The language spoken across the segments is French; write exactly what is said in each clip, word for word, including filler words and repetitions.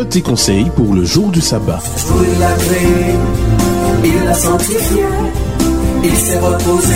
Petit conseil pour le jour du sabbat. Il l'a créé, il l'a sanctifié, il s'est reposé,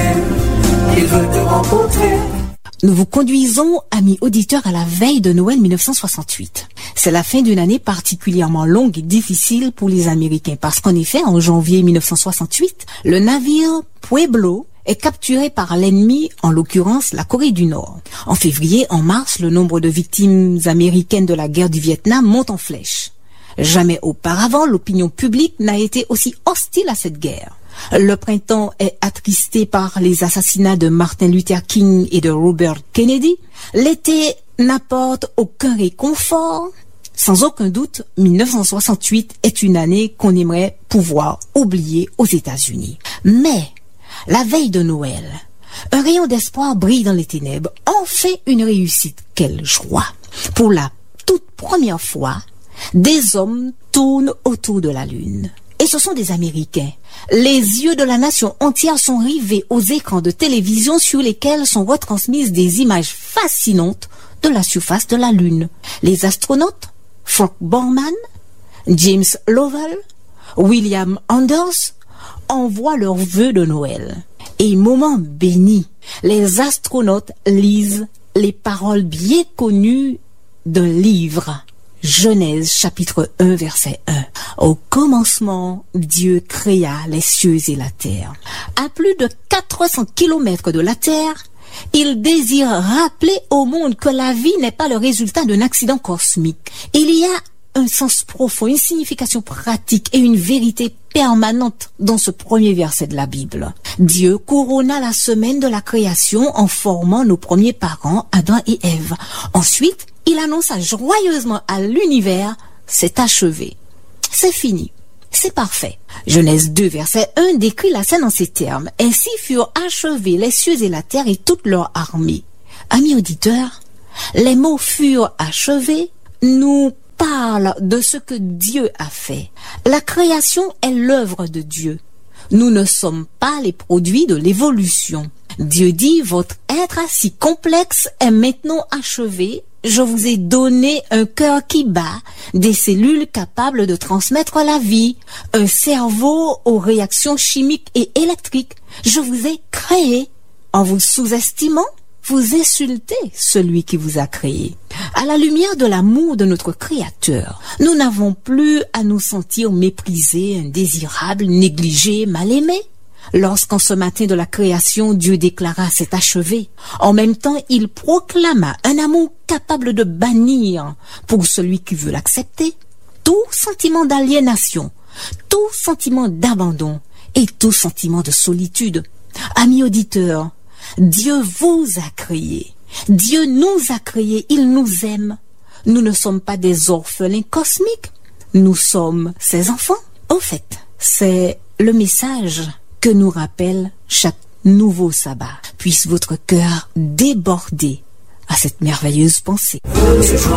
il veut te rencontrer. Nous vous conduisons, amis auditeurs, à la veille de Noël mille neuf cent soixante-huit. C'est la fin d'une année particulièrement longue et difficile pour les Américains parce qu'en effet, en janvier mille neuf cent soixante-huit, le navire Pueblo est capturé par l'ennemi, en l'occurrence la Corée du Nord. En février, en mars, le nombre de victimes américaines de la guerre du Vietnam monte en flèche. Jamais auparavant, l'opinion publique n'a été aussi hostile à cette guerre. Le printemps est attristé par les assassinats de Martin Luther King et de Robert Kennedy. L'été n'apporte aucun réconfort. Sans aucun doute, mille neuf cent soixante-huit est une année qu'on aimerait pouvoir oublier aux États-Unis. Mais, la veille de Noël, un rayon d'espoir brille dans les ténèbres. Enfin une réussite. Quelle joie! Pour la toute première fois, des hommes tournent autour de la Lune. Et ce sont des Américains. Les yeux de la nation entière sont rivés aux écrans de télévision sur lesquels sont retransmises des images fascinantes de la surface de la Lune. Les astronautes, Frank Borman, James Lovell, William Anders, envoient leurs vœux de Noël. Et moment béni, les astronautes lisent les paroles bien connues d'un livre. Genèse chapitre un verset un. Au commencement, Dieu créa les cieux et la terre. À plus de quatre cents kilomètres de la terre, il désire rappeler au monde que la vie n'est pas le résultat d'un accident cosmique. Il y a un sens profond, une signification pratique et une vérité permanente dans ce premier verset de la Bible. Dieu couronna la semaine de la création en formant nos premiers parents, Adam et Ève. Ensuite, il annonça joyeusement à l'univers, c'est achevé, c'est fini, c'est parfait. Genèse deux, verset un décrit la scène en ces termes. Ainsi furent achevés les cieux et la terre et toute leur armée. Amis auditeurs, les mots furent achevés nous parlent de ce que Dieu a fait. La création est l'œuvre de Dieu. Nous ne sommes pas les produits de l'évolution. Dieu dit, votre être si complexe est maintenant achevé. Je vous ai donné un cœur qui bat, des cellules capables de transmettre la vie, un cerveau aux réactions chimiques et électriques. Je vous ai créé. En vous sous-estimant, vous insultez celui qui vous a créé. À la lumière de l'amour de notre Créateur, nous n'avons plus à nous sentir méprisés, indésirables, négligés, mal aimés. Lorsqu'en ce matin de la création, Dieu déclara c'est achevé, en même temps il proclama un amour capable de bannir, pour celui qui veut l'accepter, tout sentiment d'aliénation, tout sentiment d'abandon et tout sentiment de solitude. Amis auditeurs, Dieu vous a créé, Dieu nous a créés, il nous aime. Nous ne sommes pas des orphelins cosmiques, nous sommes ses enfants. Au fait, c'est le message que nous rappelle chaque nouveau sabbat. Puisse votre cœur déborder à cette merveilleuse pensée.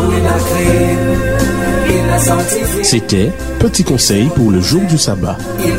C'était Petit conseil pour le jour du sabbat.